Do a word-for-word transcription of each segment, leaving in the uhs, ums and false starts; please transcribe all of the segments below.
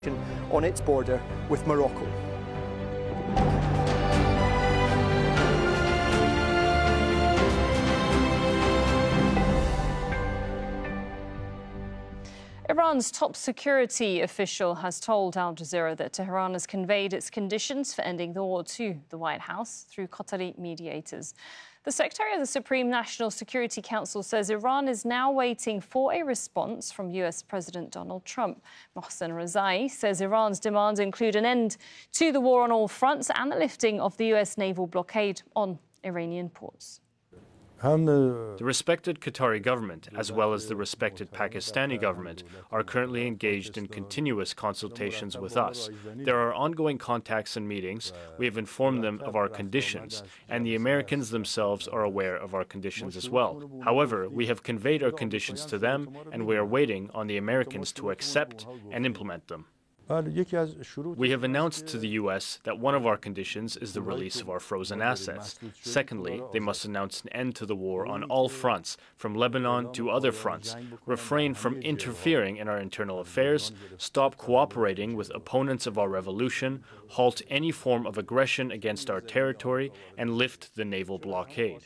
on its border with Morocco. Iran's top security official has told Al Jazeera that Tehran has conveyed its conditions for ending the war to the White House through Qatari mediators. The Secretary of the Supreme National Security Council says Iran is now waiting for a response from U S President Donald Trump. Mohsen Rezai says Iran's demands include an end to the war on all fronts and the lifting of the U S naval blockade on Iranian ports. The respected Qatari government, as well as the respected Pakistani government, are currently engaged in continuous consultations with us. There are ongoing contacts and meetings. We have informed them of our conditions, and the Americans themselves are aware of our conditions as well. However, we have conveyed our conditions to them, and we are waiting on the Americans to accept and implement them. We have announced to the U S that one of our conditions is the release of our frozen assets. Secondly, they must announce an end to the war on all fronts, from Lebanon to other fronts, refrain from interfering in our internal affairs, stop cooperating with opponents of our revolution, halt any form of aggression against our territory, and lift the naval blockade.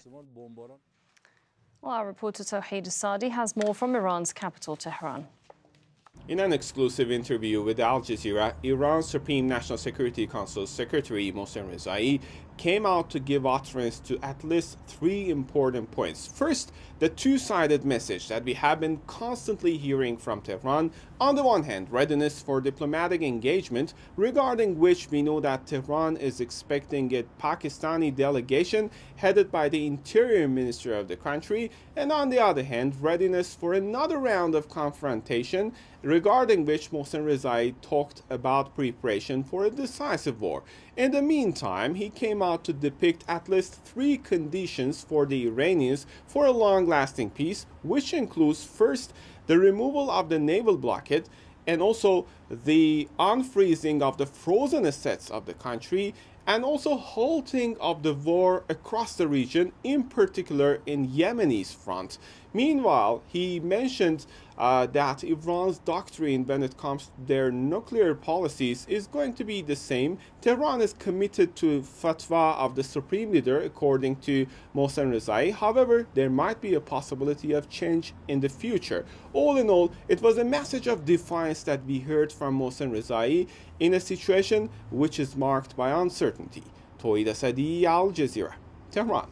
Well, our reporter Tawheed Asadi has more from Iran's capital, Tehran. In an exclusive interview with Al Jazeera, Iran's Supreme National Security Council Secretary Mohsen Rezai came out to give utterance to at least three important points. First, the two-sided message that we have been constantly hearing from Tehran. On the one hand, readiness for diplomatic engagement, regarding which we know that Tehran is expecting a Pakistani delegation headed by the Interior Minister of the country, and on the other hand, readiness for another round of confrontation, regarding which Mohsen Rezai talked about preparation for a decisive war. In the meantime, he came out to depict at least three conditions for the Iranians for a long-lasting peace, which includes, first, the removal of the naval blockade, and also the unfreezing of the frozen assets of the country, and also halting of the war across the region, in particular in Yemeni's front. Meanwhile, he mentioned uh, that Iran's doctrine when it comes to their nuclear policies is going to be the same. Tehran is committed to fatwa of the supreme leader, according to Mohsen Rezai. However, there might be a possibility of change in the future. All in all, it was a message of defiance that we heard from Mohsen Rezai in a situation which is marked by uncertainty. Tawheed Asadi, Al Jazeera, Tehran.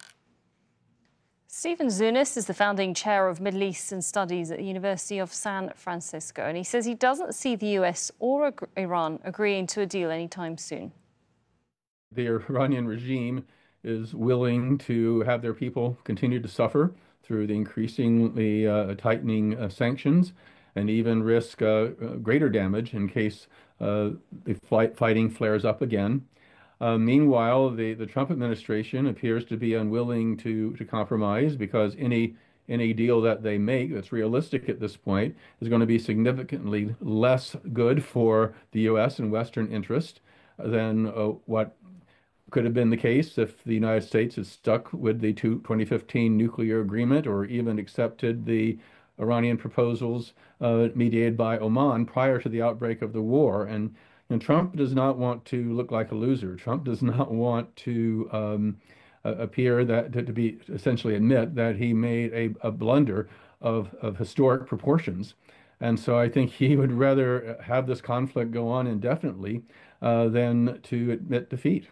Stephen Zunis is the founding chair of Middle Eastern Studies at the University of San Francisco, and he says he doesn't see the U S or Iran agreeing to a deal anytime soon. The Iranian regime is willing to have their people continue to suffer through the increasingly uh, tightening uh, sanctions, and even risk uh, greater damage in case uh, the fight, fighting flares up again. Uh, meanwhile, the, the Trump administration appears to be unwilling to, to compromise, because any any deal that they make that's realistic at this point is going to be significantly less good for the U S and Western interest than uh, what could have been the case if the United States had stuck with the twenty fifteen nuclear agreement, or even accepted the Iranian proposals uh, mediated by Oman prior to the outbreak of the war. And And Trump does not want to look like a loser. Trump does not want to um, uh, appear that to, to be essentially admit that he made a, a blunder of, of historic proportions. And so I think he would rather have this conflict go on indefinitely uh, than to admit defeat.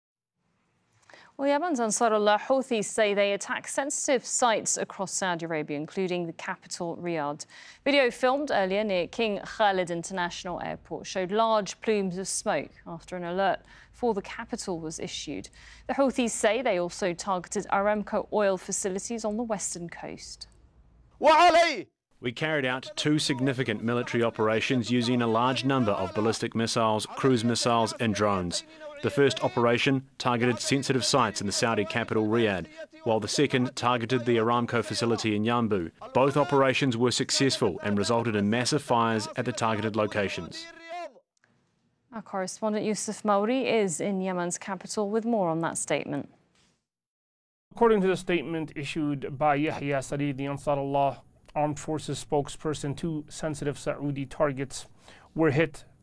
Well, Yemen's Ansarullah Houthis say they attack sensitive sites across Saudi Arabia, including the capital, Riyadh. Video filmed earlier near King Khalid International Airport showed large plumes of smoke after an alert for the capital was issued. The Houthis say they also targeted Aramco oil facilities on the western coast. We carried out two significant military operations using a large number of ballistic missiles, cruise missiles and drones. The first operation targeted sensitive sites in the Saudi capital Riyadh, while the second targeted the Aramco facility in Yanbu. Both operations were successful and resulted in massive fires at the targeted locations. Our correspondent Yusuf Mauri is in Yemen's capital with more on that statement. According to the statement issued by Yahya Sari, the Ansarullah Armed Forces spokesperson, two sensitive Saudi targets were hit